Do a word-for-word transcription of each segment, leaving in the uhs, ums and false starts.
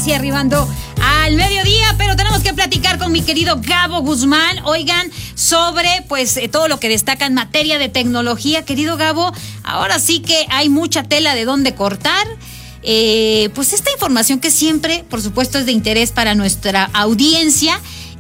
casi arribando al mediodía, pero tenemos que platicar con mi querido Gabo Guzmán, oigan, sobre pues eh, todo lo que destaca en materia de tecnología. Querido Gabo, ahora sí que hay mucha tela de dónde cortar. Eh, pues esta información que siempre, por supuesto, es de interés para nuestra audiencia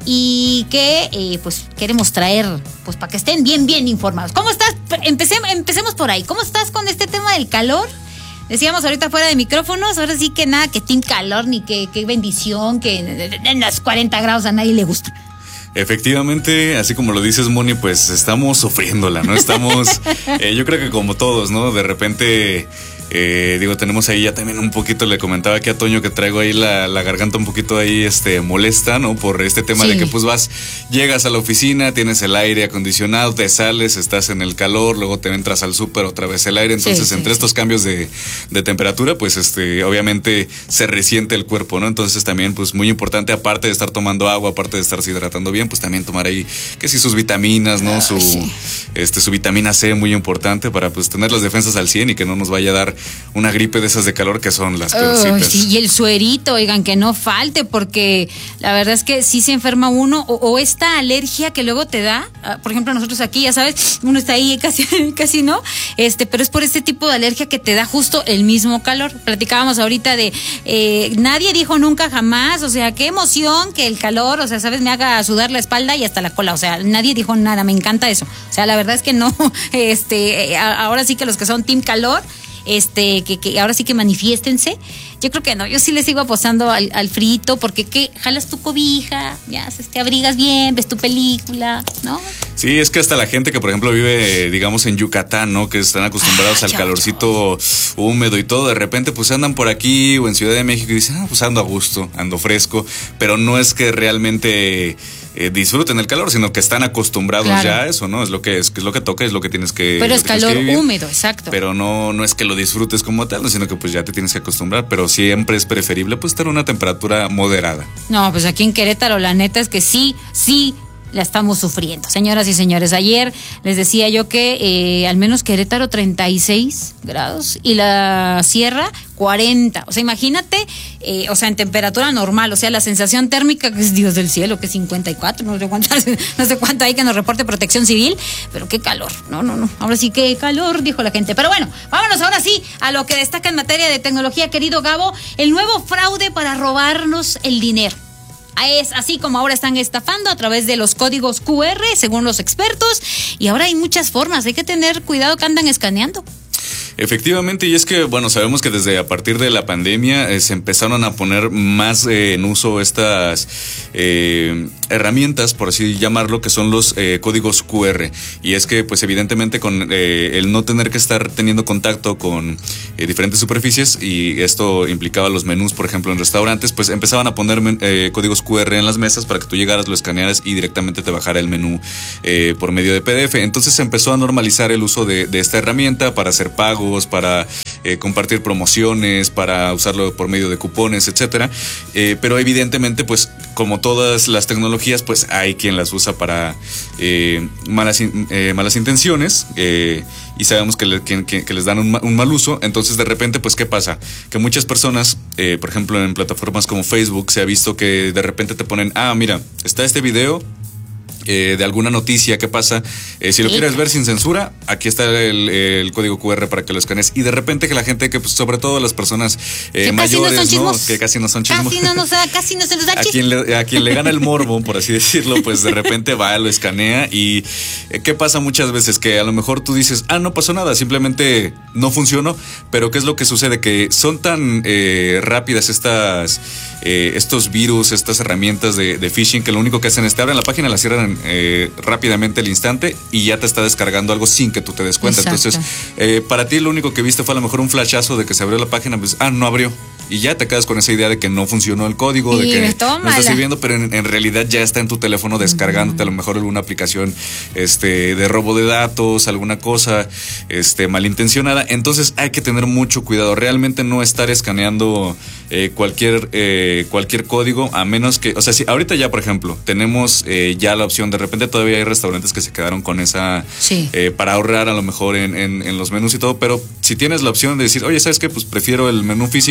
y que eh, pues queremos traer pues para que estén bien, bien informados. ¿Cómo estás? Empecemos, empecemos por ahí. ¿Cómo estás con este tema del calor? Decíamos ahorita fuera de micrófonos, ahora sí que nada, que team calor, ni que, que bendición, que en las cuarenta grados a nadie le gusta. Efectivamente, así como lo dices, Moni, pues estamos sufriéndola, ¿no? Estamos, eh, yo creo que como todos, ¿no? De repente, eh, digo, tenemos ahí ya también un poquito, le comentaba aquí a Toño que traigo ahí la, la garganta un poquito ahí, este, molesta, ¿no? Por este tema sí. de que pues vas, llegas a la oficina, tienes el aire acondicionado, te sales, estás en el calor, luego te entras al súper, otra vez el aire, entonces sí, sí, entre sí. estos cambios de, de temperatura, pues este, obviamente se resiente el cuerpo, ¿no? Entonces también, pues muy importante, aparte de estar tomando agua, aparte de estarse hidratando bien, pues también tomar ahí, que sí, sus vitaminas, ¿no? Su, sí. este, su vitamina C, muy importante para pues tener las defensas al cien y que no nos vaya a dar una gripe de esas de calor que son las peorcitas. Oh, sí, y el suerito, oigan, que no falte, porque la verdad es que sí se enferma uno, o, o esta alergia que luego te da, por ejemplo, nosotros aquí, ya sabes, uno está ahí casi, casi no, este, pero es por este tipo de alergia que te da justo el mismo calor. Platicábamos ahorita de, eh, nadie dijo nunca jamás, o sea, qué emoción que el calor, o sea, sabes, me haga sudar la espalda y hasta la cola, o sea, nadie dijo nada, me encanta eso, o sea, la verdad es que no, este, ahora sí que los que son team calor, este, que, que ahora sí que manifiéstense. Yo creo que no, yo sí le sigo apostando al, al frito, porque que jalas tu cobija, ya te abrigas bien, ves tu película, ¿no? Sí, es que hasta la gente que por ejemplo vive, digamos, en Yucatán, ¿no? Que están acostumbrados ah, al chau, calorcito chau. húmedo y todo, de repente pues andan por aquí o en Ciudad de México y dicen, ah, pues ando a gusto, ando fresco, pero no es que realmente eh, disfruten el calor, sino que están acostumbrados claro. ya a eso, ¿no? Es lo que es, que es lo que toca, es lo que tienes que Pero es calor vivir, húmedo, exacto. Pero no, no es que lo disfrutes como tal, sino que pues ya te tienes que acostumbrar, pero siempre es preferible pues tener una temperatura moderada. No, pues aquí en Querétaro la neta es que sí, sí la estamos sufriendo. Señoras y señores, ayer les decía yo que eh, al menos Querétaro treinta y seis grados y la Sierra cuarenta. O sea, imagínate, eh, o sea, en temperatura normal, o sea, la sensación térmica que es Dios del cielo, que es cincuenta y cuatro, no sé cuánto, no sé cuánto hay que nos reporte Protección Civil, pero qué calor. No, no, no. Ahora sí que calor, dijo la gente. Pero bueno, vámonos ahora sí a lo que destaca en materia de tecnología, querido Gabo, el nuevo fraude para robarnos el dinero. Es así como ahora están estafando a través de los códigos cu erre, según los expertos, y ahora hay muchas formas, hay que tener cuidado que andan escaneando. Efectivamente, y es que, bueno, sabemos que desde a partir de la pandemia eh, se empezaron a poner más eh, en uso estas eh, herramientas, por así llamarlo, que son los eh, códigos cu erre. Y es que, pues evidentemente, con eh, el no tener que estar teniendo contacto con eh, diferentes superficies, y esto implicaba los menús, por ejemplo, en restaurantes, pues empezaban a poner eh, códigos cu erre en las mesas para que tú llegaras, lo escanearas y directamente te bajara el menú eh, por medio de pe de efe. Entonces se empezó a normalizar el uso de, de esta herramienta para hacer pagos, para eh, compartir promociones, para usarlo por medio de cupones, etcétera. Eh, pero evidentemente, pues, como todas las tecnologías, pues hay quien las usa para eh, malas, eh, malas intenciones eh, y sabemos que, le, que, que les dan un, un mal uso. Entonces, de repente, pues, ¿qué pasa? Que muchas personas, eh, por ejemplo, en plataformas como Facebook, se ha visto que de repente te ponen, ah, mira, está este video Eh, de alguna noticia que pasa, eh, si lo sí. quieres ver sin censura, aquí está el, el código cu erre para que lo escanees. Y de repente que la gente, que pues, sobre todo las personas eh, mayores, no, ¿no? que casi no son chismos, casi no, no, casi no se nos da a quien le, a quien le gana el morbo, por así decirlo, pues de repente va, lo escanea. Y eh, ¿qué pasa muchas veces? Que a lo mejor tú dices, ah, no pasó nada, simplemente no funcionó. Pero ¿qué es lo que sucede? Que son tan eh, rápidas estas eh, estos virus, estas herramientas de, de phishing, que lo único que hacen es te abren la página, la cierran Eh, rápidamente al instante y ya te está descargando algo sin que tú te des cuenta. Exacto. Entonces, eh, para ti lo único que viste fue a lo mejor un flashazo de que se abrió la página, pues, ah, no abrió. Y ya te quedas con esa idea de que no funcionó el código, y de que no estás sirviendo, pero en, en realidad ya está en tu teléfono descargándote uh-huh. a lo mejor alguna aplicación este, de robo de datos, alguna cosa este, malintencionada. Entonces hay que tener mucho cuidado, realmente no estar escaneando eh, cualquier, eh, cualquier código, a menos que, o sea, si ahorita ya, por ejemplo, tenemos eh, ya la opción, de repente todavía hay restaurantes que se quedaron con esa, sí. eh, para ahorrar a lo mejor en, en, en los menús y todo, pero si tienes la opción de decir, oye, ¿sabes qué? Pues prefiero el menú físico para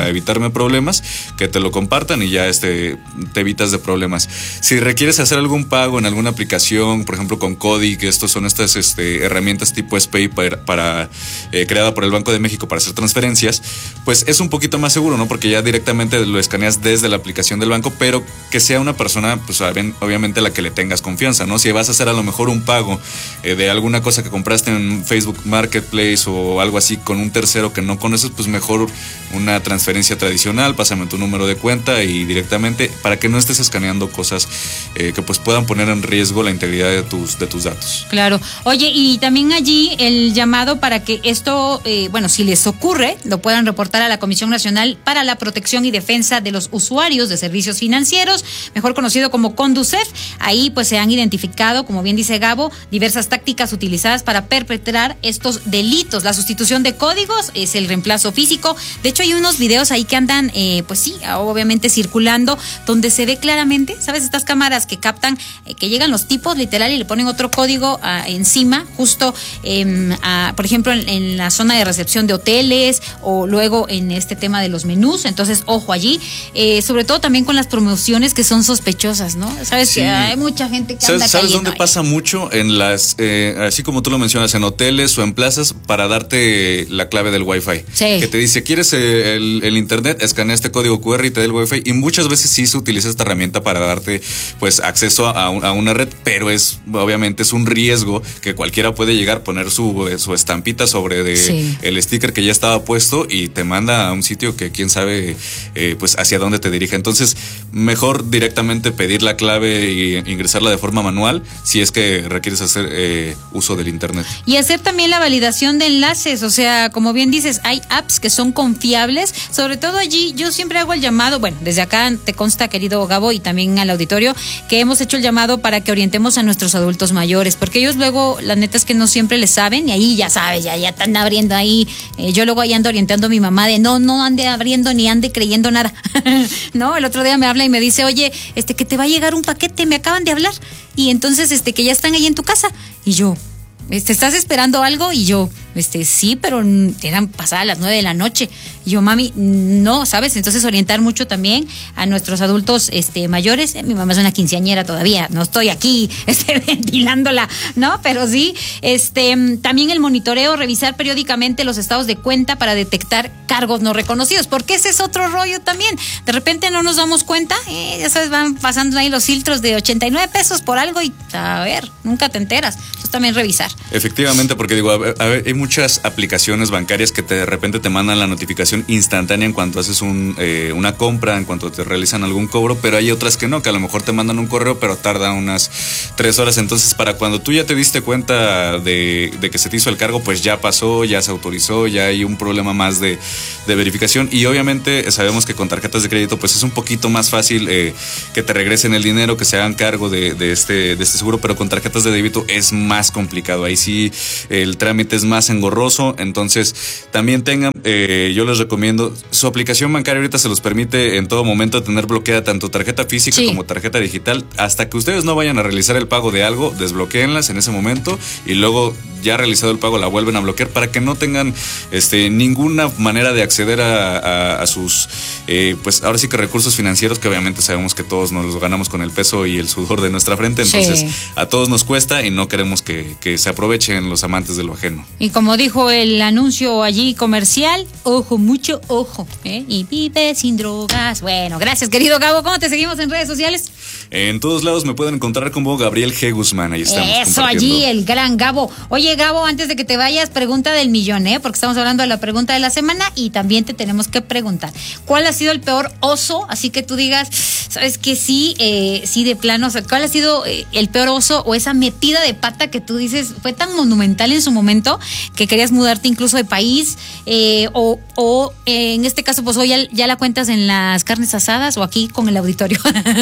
para evitarme problemas, que te lo compartan y ya este, te evitas de problemas. Si requieres hacer algún pago en alguna aplicación, por ejemplo con Codi, que estos son estas este, herramientas tipo SPAY para, para eh, creada por el Banco de México para hacer transferencias, pues es un poquito más seguro, ¿no? Porque ya directamente lo escaneas desde la aplicación del banco, pero que sea una persona, pues obviamente a la que le tengas confianza, ¿no? Si vas a hacer a lo mejor un pago eh, de alguna cosa que compraste en Facebook Marketplace o algo así con un tercero que no conoces, pues mejor una transferencia tradicional, pásame tu número de cuenta y directamente, para que no estés escaneando cosas eh, que pues puedan poner en riesgo la integridad de tus, de tus datos. Claro. Oye, y también allí el llamado para que esto, eh, bueno, si les ocurre, lo puedan reportar a la Comisión Nacional para la Protección y Defensa de los Usuarios de Servicios Financieros, mejor conocido como CONDUCEF. Ahí pues se han identificado, como bien dice Gabo, diversas tácticas utilizadas para perpetrar estos delitos. La sustitución de códigos es el reemplazo físico. De hecho, hay unos videos ahí que andan, eh, pues sí, obviamente circulando, donde se ve claramente, ¿sabes? Estas cámaras que captan, eh, que llegan los tipos literal y le ponen otro código ah, encima, justo, eh, a, por ejemplo, en, en la zona de recepción de hoteles o luego en este tema de los menús. Entonces, ojo allí, eh, sobre todo también con las promociones que son sospechosas, ¿no? Sabes sí. que hay mucha gente que ¿Sabes, anda ¿Sabes dónde ahí? pasa mucho? En las, eh, así como tú lo mencionas, en hoteles o en plazas, para darte la clave del Wi-Fi. Sí. Que te dice, ¿quieres el, el internet? Escanea este código cu erre y te da el Wi-Fi. Y muchas veces sí se utiliza esta herramienta para darte pues acceso a, un, a una red, pero es obviamente es un riesgo que cualquiera puede llegar a poner su, su estampita sobre de sí. el sticker que ya estaba puesto y te manda a un sitio que quién sabe eh, pues hacia dónde te dirige. Entonces, mejor directamente pedir la clave y ingresarla de forma manual si es que requieres hacer eh, uso del internet. Y hacer también la validación de enlaces, o sea, como bien dices, hay apps que son confiables, sobre todo allí yo siempre hago el llamado, bueno, desde acá te consta, querido Gabo, y también al auditorio, que hemos hecho el llamado para que orientemos a nuestros adultos mayores, porque ellos luego, la neta es que no siempre les saben, y ahí ya sabes, ya, ya están abriendo ahí, eh, yo luego ahí ando orientando a mi mamá de no, no ande abriendo ni ande creyendo nada, ¿no? El otro día me habla y me dice, oye, este que te va a llegar un paquete, me acaban de hablar, y entonces este que ya están ahí en tu casa, y yo, este, ¿estás esperando algo? Y yo, este, sí, pero eran pasadas las nueve de la noche. Y yo, mami, no, ¿sabes? Entonces orientar mucho también a nuestros adultos este, mayores. Mi mamá es una quinceañera todavía, no estoy aquí este, ventilándola, ¿no? Pero sí, este, también el monitoreo, revisar periódicamente los estados de cuenta para detectar cargos no reconocidos, porque ese es otro rollo también. De repente no nos damos cuenta, eh, ya sabes, van pasando ahí los filtros de ochenta y nueve pesos por algo y, a ver, nunca te enteras. Entonces también revisar. Efectivamente, porque digo, a ver, a ver, hay muchas aplicaciones bancarias que te, de repente te mandan la notificación instantánea en cuanto haces un, eh, una compra, en cuanto te realizan algún cobro, pero hay otras que no, que a lo mejor te mandan un correo, pero tarda unas tres horas. Entonces, para cuando tú ya te diste cuenta de, de que se te hizo el cargo, pues ya pasó, ya se autorizó, ya hay un problema más de, de verificación. Y obviamente sabemos que con tarjetas de crédito, pues es un poquito más fácil eh, que te regresen el dinero, que se hagan cargo de, de, este, de este seguro, pero con tarjetas de débito es más complicado. Ahí sí el trámite es más engorroso, entonces también tengan, eh, yo les recomiendo, su aplicación bancaria ahorita se los permite en todo momento tener bloqueada tanto tarjeta física sí. como tarjeta digital, hasta que ustedes no vayan a realizar el pago de algo, desbloquéenlas en ese momento y luego ya realizado el pago la vuelven a bloquear para que no tengan este, ninguna manera de acceder a, a, a sus, eh, pues ahora sí que recursos financieros, que obviamente sabemos que todos nos los ganamos con el peso y el sudor de nuestra frente, entonces sí. a todos nos cuesta y no queremos que, que se aprovechen los amantes de lo ajeno. Y como dijo el anuncio allí comercial, ojo, mucho ojo, ¿eh? Y vive sin drogas. Bueno, gracias, querido Gabo. ¿Cómo te seguimos en redes sociales? En todos lados me pueden encontrar como Gabriel G. Guzmán. Ahí estamos. Eso, allí el gran Gabo. Oye, Gabo, antes de que te vayas, pregunta del millón, ¿eh? Porque estamos hablando de la pregunta de la semana y también te tenemos que preguntar, ¿cuál ha sido el peor oso? Así que tú digas, ¿sabes qué? Sí, eh, sí, de plano, o sea, ¿cuál ha sido eh, el peor oso o esa metida de pata que tú dices fue tan monumental en su momento que querías mudarte incluso de país? Eh, o, o eh, en este caso, pues hoy ya, ya la cuentas en las carnes asadas o aquí con el auditorio.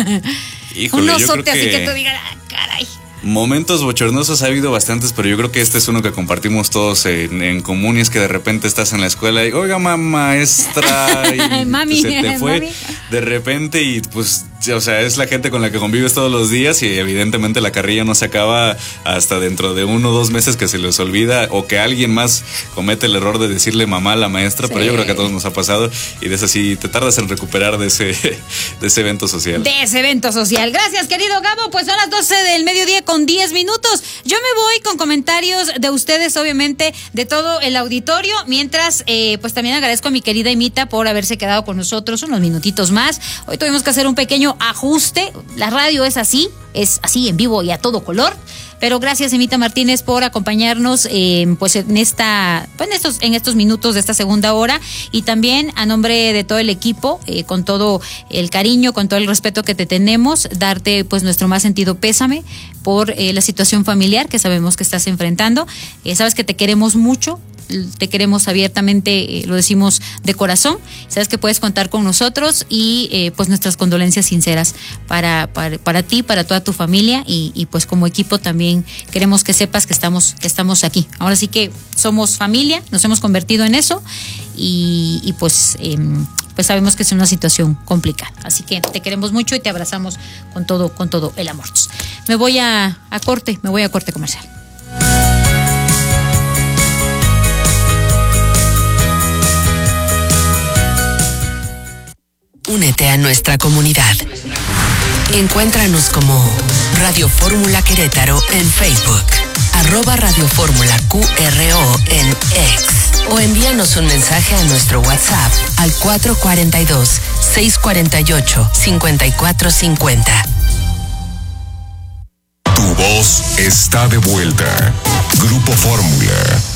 Híjole, un osote yo creo así que... que tú digas, ah, caray. Momentos bochornosos ha habido bastantes, pero yo creo que este es uno que compartimos todos en, en común, y es que de repente estás en la escuela y, oiga, mamá, maestra, y mami, se te fue mami. de repente y pues o sea, es la gente con la que convives todos los días y evidentemente la carrilla no se acaba hasta dentro de uno o dos meses que se les olvida o que alguien más comete el error de decirle mamá a la maestra, sí. Pero yo creo que a todos nos ha pasado y de eso sí te tardas en recuperar de ese, de ese evento social. De ese evento social. Gracias, querido Gabo. Pues son las doce del mediodía con diez minutos. Yo me voy con comentarios de ustedes, obviamente, de todo el auditorio, mientras eh, pues también agradezco a mi querida Imita por haberse quedado con nosotros unos minutitos más. Hoy tuvimos que hacer un pequeño ajuste, la radio es así, es así en vivo y a todo color, pero gracias Emita Martínez por acompañarnos eh, pues en esta pues en estos en estos minutos de esta segunda hora y también a nombre de todo el equipo eh, con todo el cariño, con todo el respeto que te tenemos, darte pues nuestro más sentido pésame por eh, la situación familiar que sabemos que estás enfrentando, eh, sabes que te queremos mucho. Te queremos abiertamente, eh, lo decimos de corazón. Sabes que puedes contar con nosotros y eh, pues nuestras condolencias sinceras para, para, para ti, para toda tu familia y, y pues como equipo también queremos que sepas que estamos, que estamos aquí. Ahora sí que somos familia, nos hemos convertido en eso y, y pues, eh, pues sabemos que es una situación complicada. Así que te queremos mucho y te abrazamos con todo, con todo el amor. Me voy a, a corte, me voy a corte comercial. Únete a nuestra comunidad. Encuéntranos como Radio Fórmula Querétaro en Facebook, arroba Radio Fórmula Q R O en X, o envíanos un mensaje a nuestro WhatsApp al cuatro cuatro dos, seis cuatro ocho, cinco cuatro cinco cero. Tu voz está de vuelta. Grupo Fórmula.